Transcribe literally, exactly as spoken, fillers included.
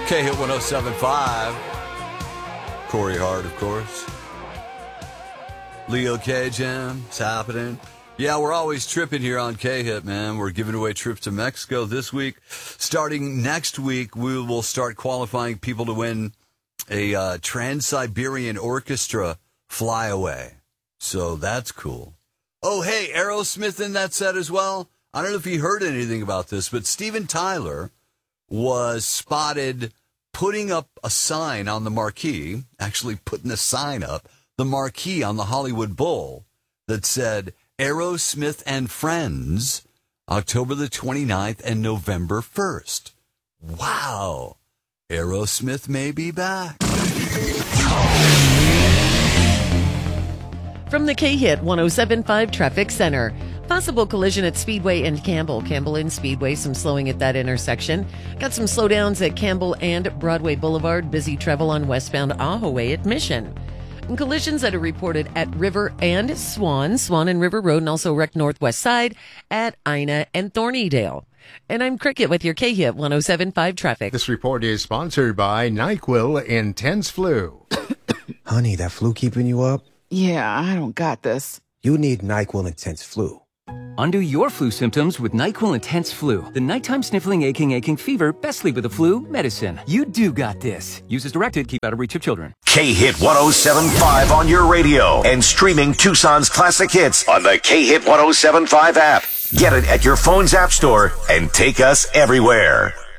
K-Hit one oh seven point five. Corey Hart, of course. Leo K-Jam, it's happening. Yeah, we're always tripping here on K-Hit, man. We're giving away trips to Mexico this week. Starting next week, we will start qualifying people to win a uh, Trans-Siberian Orchestra flyaway. So that's cool. Oh, hey, Aerosmith in that set as well. I don't know if you heard anything about this, but Steven Tyler was spotted putting up a sign on the marquee, actually putting a sign up, the marquee on the Hollywood Bowl that said Aerosmith and Friends, October the twenty-ninth and November first. Wow. Aerosmith may be back. From the K-Hit one oh seven point five Traffic Center. Possible collision at Speedway and Campbell. Campbell and Speedway, some slowing at that intersection. Got some slowdowns at Campbell and Broadway Boulevard. Busy travel on westbound Ahaway at Mission. And collisions that are reported at River and Swan, Swan and River Road, and also wrecked northwest side at Ina and Thornydale. And I'm Cricket with your K-Hit one oh seven point five Traffic. This report is sponsored by NyQuil Intense Flu. Honey, that flu keeping you up? Yeah, I don't got this. You need NyQuil Intense Flu. Undo your flu symptoms with NyQuil Intense Flu. The nighttime sniffling, aching, aching fever. Best sleep with the flu medicine. You do got this. Use as directed. Keep out of reach of children. K-Hit one oh seven point five on your radio and streaming Tucson's classic hits on the K-Hit one oh seven point five app. Get it at your phone's app store and take us everywhere.